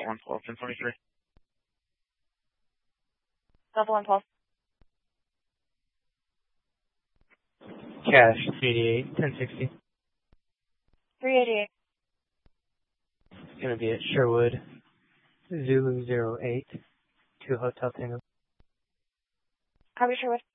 Delta 112, 1043. Delta 112. Cash 388, 1060. 388. It's going to be at Sherwood, Zulu 08, 2 Hotel Tango. Copy, Sherwood.